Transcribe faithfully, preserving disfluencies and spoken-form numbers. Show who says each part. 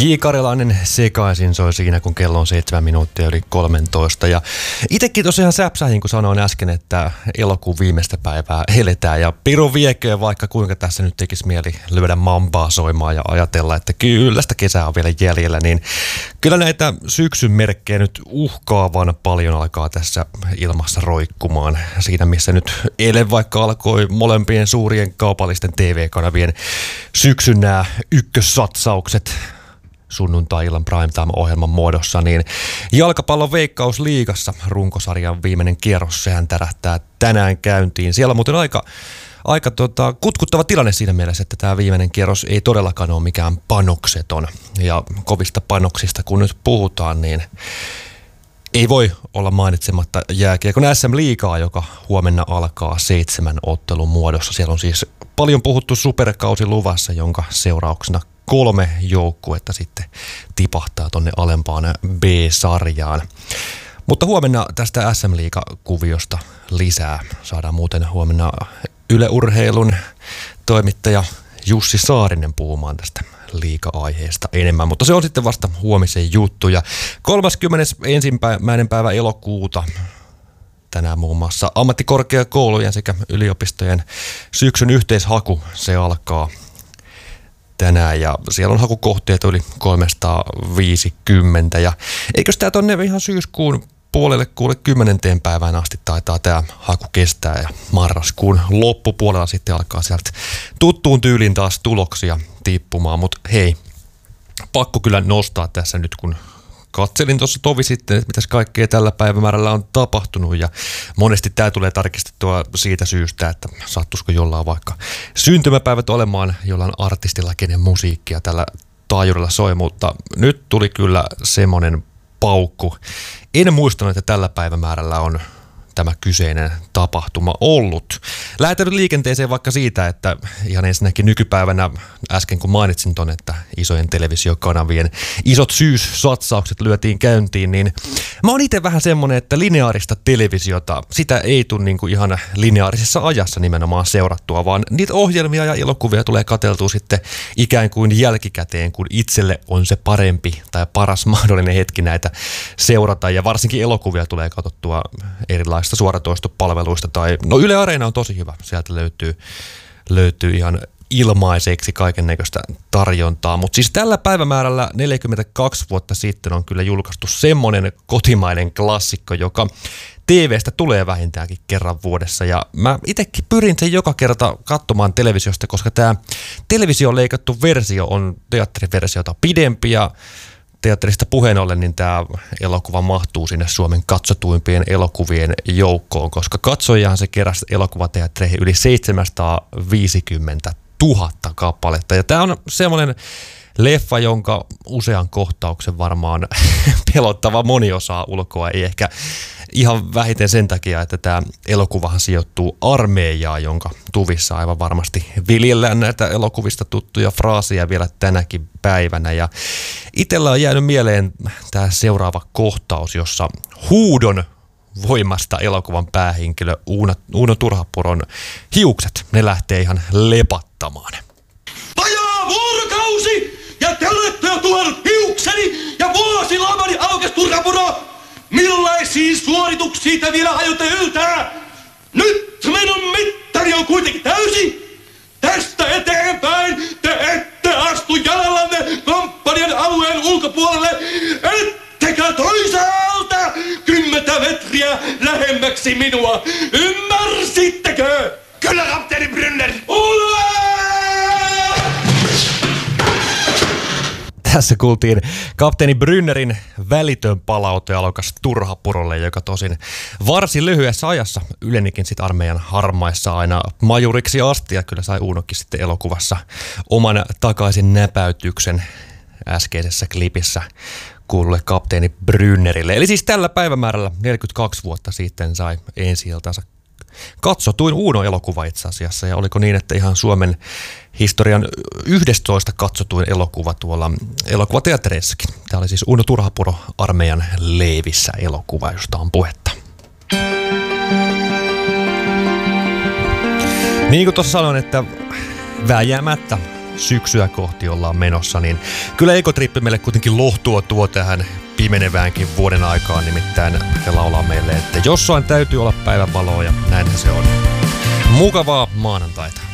Speaker 1: J. Karjalainen sekaisin soi siinä, kun kello on seitsemän minuuttia yli kolmetoista. Ja itsekin tosiaan säpsähin, kun sanoin äsken, että elokuun viimeistä päivää eletään. Ja piru vieköön, vaikka kuinka tässä nyt tekisi mieli lyödä mambaa soimaan ja ajatella, että kyllä sitä kesää on vielä jäljellä. Niin kyllä näitä syksyn merkkejä nyt uhkaavan paljon alkaa tässä ilmassa roikkumaan. Siinä missä nyt eilen vaikka alkoi molempien suurien kaupallisten T V-kanavien syksyn nämä ykkössatsaukset sunnuntai-illan primetime-ohjelman muodossa, niin jalkapallon Veikkausliigassa runkosarjan viimeinen kierros, sehän tärähtää tänään käyntiin. Siellä on muuten aika, aika tota, kutkuttava tilanne siinä mielessä, että tämä viimeinen kierros ei todellakaan ole mikään panokseton. Ja kovista panoksista kun nyt puhutaan, niin ei voi olla mainitsematta jääkiekon äs äm-liigaa, joka huomenna alkaa seitsemän ottelun muodossa. Siellä on siis paljon puhuttu superkausi luvassa, jonka seurauksena kolme joukkuetta sitten tipahtaa tonne alempaan B-sarjaan. Mutta huomenna tästä äs äm-liiga-kuviosta lisää. Saadaan muuten huomenna Yle Urheilun toimittaja Jussi Saarinen puhumaan tästä liiga-aiheesta enemmän, mutta se on sitten vasta huomisen juttu. Ja kolmaskymmenesensimmäinen päivä elokuuta tänään muun muassa ammattikorkeakoulujen sekä yliopistojen syksyn yhteishaku, se alkaa tänään ja siellä on hakukohteita yli kolmesataaviisikymmentä ja eikös tää tonne ihan syyskuun puolelle kuule kymmenenteen päivään asti taitaa tämä haku kestää ja marraskuun loppupuolella sitten alkaa sieltä tuttuun tyylin taas tuloksia tippumaan, mutta hei, pakko kyllä nostaa tässä nyt kun katselin tuossa tovi sitten, että mitäs kaikkea tällä päivämäärällä on tapahtunut ja monesti tämä tulee tarkistettua siitä syystä, että sattuisiko jollain vaikka syntymäpäivät olemaan jollain artistilla, kenen musiikkia tällä taajuudella soi, mutta nyt tuli kyllä semmoinen paukku. En muistanut, että tällä päivämäärällä on tämä kyseinen tapahtuma ollut. Lähdetään nyt liikenteeseen vaikka siitä, että ihan ensinnäkin nykypäivänä, äsken kun mainitsin ton, että isojen televisiokanavien isot syyssatsaukset lyötiin käyntiin, niin mä oon itse vähän semmonen, että lineaarista televisiota, sitä ei tule niinku ihan lineaarisessa ajassa nimenomaan seurattua, vaan niitä ohjelmia ja elokuvia tulee katseltua sitten ikään kuin jälkikäteen, kun itselle on se parempi tai paras mahdollinen hetki näitä seurata, ja varsinkin elokuvia tulee katsottua erilaisista suoratoistopalveluista tai, no Yle Areena on tosi hyvä, sieltä löytyy, löytyy ihan ilmaiseksi kaikennäköistä tarjontaa, mutta siis tällä päivämäärällä neljäkymmentäkaksi vuotta sitten on kyllä julkaistu semmoinen kotimainen klassikko, joka T V:stä tulee vähintäänkin kerran vuodessa ja mä itsekin pyrin sen joka kerta katsomaan televisiosta, koska tämä televisioon leikattu versio on teatteriversiota pidempi ja teatterista puheen ollen, niin tämä elokuva mahtuu sinne Suomen katsotuimpien elokuvien joukkoon, koska katsojahan se keräsi elokuvateattereihin yli seitsemänsataaviisikymmentätuhatta kappaletta. Ja tämä on semmoinen leffa, jonka usean kohtauksen varmaan pelottava moni osaa ulkoa. Ei ehkä ihan vähiten sen takia, että tämä elokuvahan sijoittuu armeijaan, jonka tuvissa aivan varmasti viljellään näitä elokuvista tuttuja fraaseja vielä tänäkin päivänä. Ja itsellä on jäänyt mieleen tämä seuraava kohtaus, jossa huudon voimasta elokuvan päähenkilö Uuno, Uuno Turhapuron hiukset, ne lähtee ihan lepattamaan.
Speaker 2: Vajaa vuorokausi ja te olette jo tuonut hiukseni ja vuosilamani aukes Turhapuro! Millaisiin suorituksiin te vielä aiotte yltää? Nyt minun mittari on kuitenkin täysi. Tästä eteenpäin te ette astu jalallanne kampanjan alueen ulkopuolelle, ettekä toisaalta kymmentä metriä lähemmäksi minua. Ymmärsittekö? Kyllä, kapteeni Brynner. Ulle!
Speaker 1: Tässä kuultiin kapteeni Brynnerin välitön palaute alokas Turhapurolle, joka tosin varsin lyhyessä ajassa ylenikin sit armeijan harmaissa aina majuriksi asti, ja kyllä sai Uunokin sitten elokuvassa oman takaisin näpäytyksen äskeisessä klipissä kuululle kapteeni Brynnerille. Eli siis tällä päivämäärällä neljäkymmentäkaksi vuotta sitten sai ensi-iltansa katsotuin Uuno-elokuva itse asiassa, ja oliko niin, että ihan Suomen historian yhdestoista katsotuin elokuva tuolla elokuvateattereissakin. Tämä oli siis Uuno Turhapuro armeijan leivissä elokuva, josta on puhetta. Niin kuin tuossa sanoin, että vääjäämättä syksyä kohti ollaan menossa, niin kyllä ekotrippi meille kuitenkin lohtua tuo tähän pimeneväänkin vuoden aikaan, nimittäin he laulaa meille, että jossain täytyy olla päivänvaloa ja näinhän se on. Mukavaa maanantaita.